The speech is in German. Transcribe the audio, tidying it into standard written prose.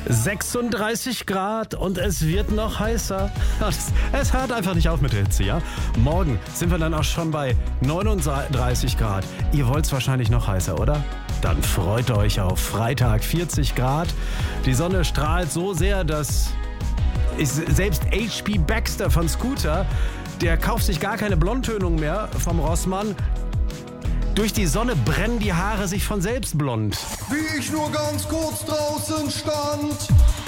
36 Grad und es wird noch heißer. Es hört einfach nicht auf mit der Hitze, ja? Morgen sind wir dann auch schon bei 39 Grad. Ihr wollt es wahrscheinlich noch heißer, oder? Dann freut euch auf Freitag 40 Grad. Die Sonne strahlt so sehr, dass selbst H.P. Baxter von Scooter, der kauft sich gar keine Blondtönung mehr vom Rossmann. Durch die Sonne brennen die Haare sich von selbst blond. Wie ich nur ganz kurz draußen stand